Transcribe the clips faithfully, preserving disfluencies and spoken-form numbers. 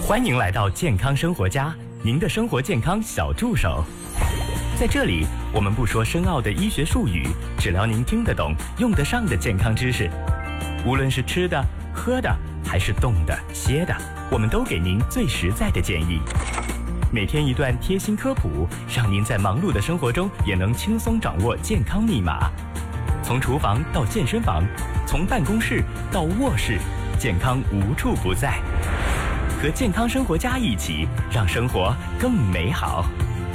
欢迎来到健康生活家，您的生活健康小助手。在这里，我们不说深奥的医学术语，只聊您听得懂、用得上的健康知识。无论是吃的、喝的，还是动的、歇的，我们都给您最实在的建议。每天一段贴心科普，让您在忙碌的生活中也能轻松掌握健康密码。从厨房到健身房，从办公室到卧室，健康无处不在。和健康生活家一起，让生活更美好。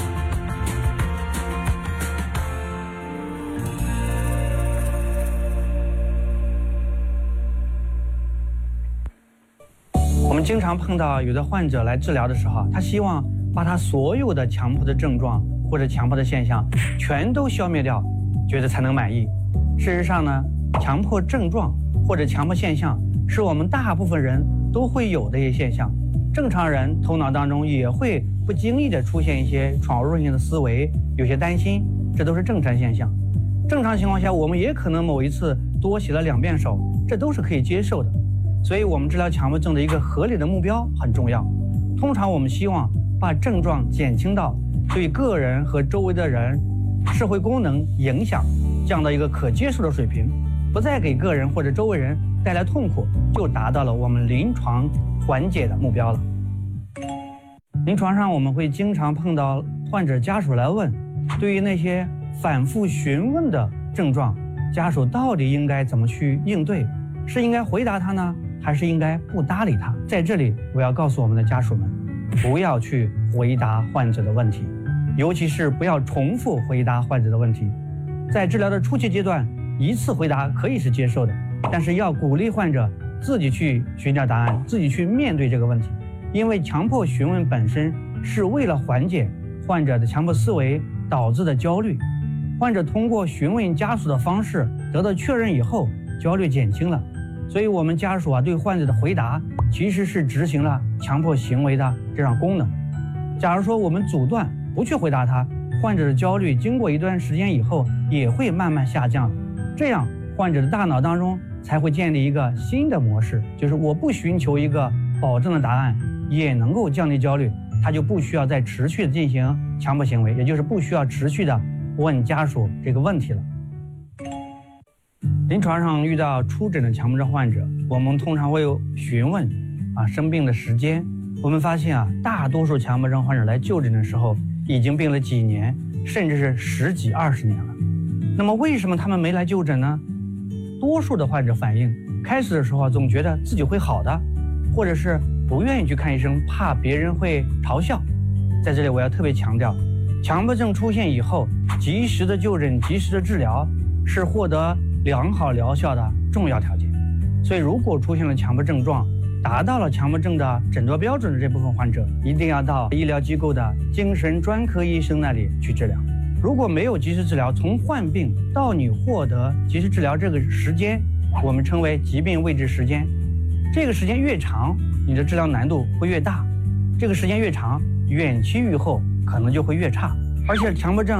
我们经常碰到有的患者来治疗的时候，他希望把他所有的强迫的症状或者强迫的现象全都消灭掉，觉得才能满意。事实上呢，强迫症状或者强迫现象是我们大部分人都会有的一些现象。正常人头脑当中也会不经意的出现一些闯入性的思维，有些担心，这都是正常现象。正常情况下，我们也可能某一次多洗了两遍手，这都是可以接受的。所以我们治疗强迫症的一个合理的目标很重要。通常我们希望把症状减轻到对个人和周围的人社会功能影响降到一个可接受的水平，不再给个人或者周围人带来痛苦，就达到了我们临床缓解的目标了。临床上我们会经常碰到患者家属来问，对于那些反复询问的症状，家属到底应该怎么去应对？是应该回答他呢，还是应该不搭理他？在这里我要告诉我们的家属们，不要去回答患者的问题，尤其是不要重复回答患者的问题。在治疗的初期阶段，一次回答可以是接受的，但是要鼓励患者自己去寻找答案，自己去面对这个问题。因为强迫询问本身是为了缓解患者的强迫思维导致的焦虑，患者通过询问家属的方式得到确认以后，焦虑减轻了。所以我们家属啊对患者的回答其实是执行了强迫行为的这样功能。假如说我们阻断不去回答他，患者的焦虑经过一段时间以后也会慢慢下降，这样患者的大脑当中才会建立一个新的模式，就是我不寻求一个保证的答案也能够降低焦虑，他就不需要再持续的进行强迫行为，也就是不需要持续的问家属这个问题了。临床上遇到初诊的强迫症患者，我们通常会询问啊生病的时间。我们发现啊，大多数强迫症患者来就诊的时候已经病了几年，甚至是十几二十年了。那么为什么他们没来就诊呢？多数的患者反映，开始的时候总觉得自己会好的，或者是不愿意去看医生，怕别人会嘲笑。在这里我要特别强调，强迫症出现以后，及时的就诊、及时的治疗是获得良好疗效的重要条件。所以如果出现了强迫症状，达到了强迫症的诊断标准的这部分患者，一定要到医疗机构的精神专科医生那里去治疗。如果没有及时治疗，从患病到你获得及时治疗这个时间，我们称为疾病未治时间。这个时间越长，你的治疗难度会越大，这个时间越长，远期预后可能就会越差。而且强迫症